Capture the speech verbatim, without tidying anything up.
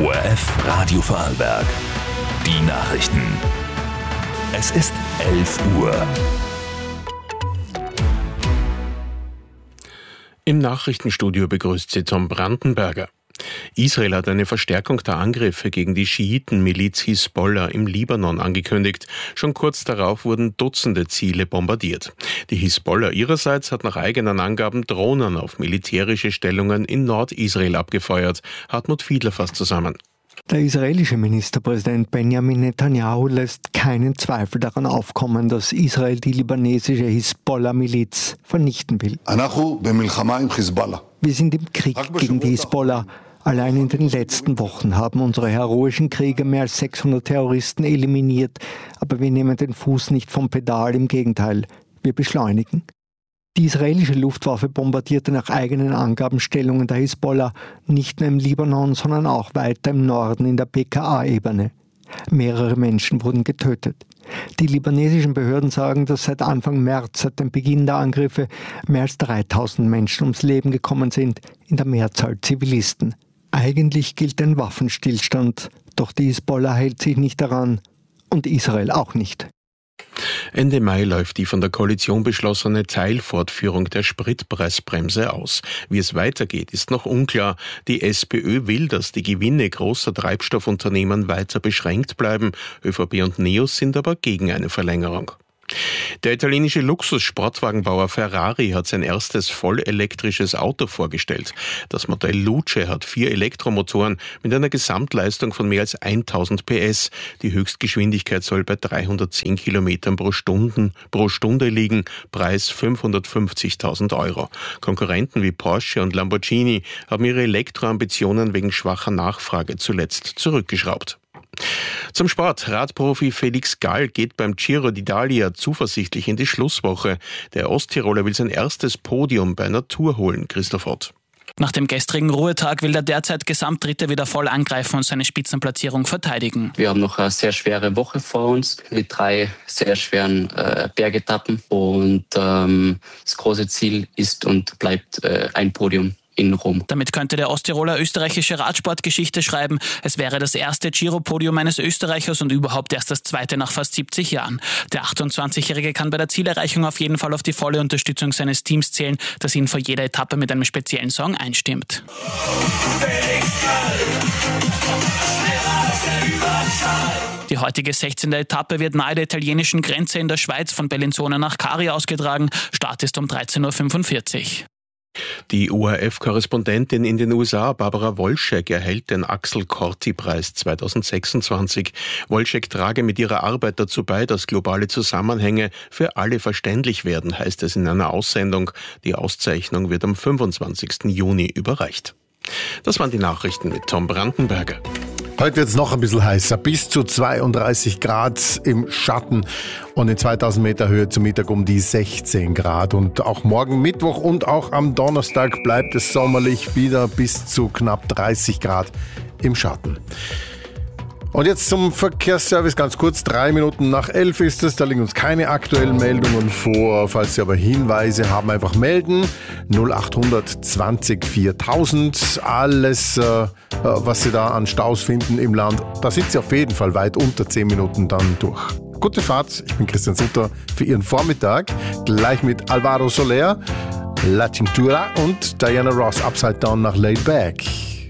O R F Radio Vorarlberg. Die Nachrichten. Es ist elf Uhr. Im Nachrichtenstudio begrüßt sie Tom Brandenberger. Israel hat eine Verstärkung der Angriffe gegen die Schiitenmiliz Hisbollah im Libanon angekündigt. Schon kurz darauf wurden Dutzende Ziele bombardiert. Die Hisbollah ihrerseits hat nach eigenen Angaben Drohnen auf militärische Stellungen in Nordisrael abgefeuert. Hartmut Fiedler fasst zusammen. Der israelische Ministerpräsident Benjamin Netanyahu lässt keinen Zweifel daran aufkommen, dass Israel die libanesische Hisbollah-Miliz vernichten will. Wir sind im Krieg gegen die Hisbollah. Allein in den letzten Wochen haben unsere heroischen Krieger mehr als sechshundert Terroristen eliminiert. Aber wir nehmen den Fuß nicht vom Pedal, im Gegenteil, wir beschleunigen. Die israelische Luftwaffe bombardierte nach eigenen Angaben Stellungen der Hisbollah, nicht nur im Libanon, sondern auch weiter im Norden in der P K A-Ebene. Mehrere Menschen wurden getötet. Die libanesischen Behörden sagen, dass seit Anfang März, seit dem Beginn der Angriffe, mehr als dreitausend Menschen ums Leben gekommen sind, in der Mehrzahl Zivilisten. Eigentlich gilt ein Waffenstillstand, doch die Hisbollah hält sich nicht daran und Israel auch nicht. Ende Mai läuft die von der Koalition beschlossene Teilfortführung der Spritpreisbremse aus. Wie es weitergeht, ist noch unklar. Die SPÖ will, dass die Gewinne großer Treibstoffunternehmen weiter beschränkt bleiben. ÖVP und NEOS sind aber gegen eine Verlängerung. Der italienische Luxus-Sportwagenbauer Ferrari hat sein erstes vollelektrisches Auto vorgestellt. Das Modell Luce hat vier Elektromotoren mit einer Gesamtleistung von mehr als tausend P S. Die Höchstgeschwindigkeit soll bei dreihundertzehn Kilometern pro Stunde, pro Stunde liegen, Preis fünfhundertfünfzigtausend Euro. Konkurrenten wie Porsche und Lamborghini haben ihre Elektroambitionen wegen schwacher Nachfrage zuletzt zurückgeschraubt. Zum Sport. Radprofi Felix Gall geht beim Giro d'Italia zuversichtlich in die Schlusswoche. Der Osttiroler will sein erstes Podium bei einer Tour holen. Christoph Ott. Nach dem gestrigen Ruhetag will der derzeit Gesamtdritte wieder voll angreifen und seine Spitzenplatzierung verteidigen. Wir haben noch eine sehr schwere Woche vor uns mit drei sehr schweren äh, Bergetappen. Und ähm, das große Ziel ist und bleibt äh, ein Podium in Rom. Damit könnte der Osttiroler österreichische Radsportgeschichte schreiben. Es wäre das erste Giro-Podium eines Österreichers und überhaupt erst das zweite nach fast siebzig Jahren. Der achtundzwanzigjährige kann bei der Zielerreichung auf jeden Fall auf die volle Unterstützung seines Teams zählen, das ihn vor jeder Etappe mit einem speziellen Song einstimmt. Die heutige sechzehnte Etappe wird nahe der italienischen Grenze in der Schweiz von Bellinzona nach Cari ausgetragen. Start ist um dreizehn Uhr fünfundvierzig. Die O R F-Korrespondentin in den U S A, Barbara Wolschek, erhält den Axel-Corti-Preis zweitausendsechsundzwanzig. Wolschek trage mit ihrer Arbeit dazu bei, dass globale Zusammenhänge für alle verständlich werden, heißt es in einer Aussendung. Die Auszeichnung wird am fünfundzwanzigsten Juni überreicht. Das waren die Nachrichten mit Tom Brandenberger. Heute wird es noch ein bisschen heißer, bis zu zweiunddreißig Grad im Schatten und in zweitausend Meter Höhe zum Mittag um die sechzehn Grad. Und auch morgen Mittwoch und auch am Donnerstag bleibt es sommerlich wieder bis zu knapp dreißig Grad im Schatten. Und jetzt zum Verkehrsservice ganz kurz. Drei Minuten nach elf ist es. Da liegen uns keine aktuellen Meldungen vor. Falls Sie aber Hinweise haben, einfach melden. null achthundert zwanzig viertausend. Alles, äh, was Sie da an Staus finden im Land, da sind Sie auf jeden Fall weit unter zehn Minuten dann durch. Gute Fahrt. Ich bin Christian Sutter für Ihren Vormittag. Gleich mit Alvaro Soler, La Cintura und Diana Ross Upside Down nach Laid Back.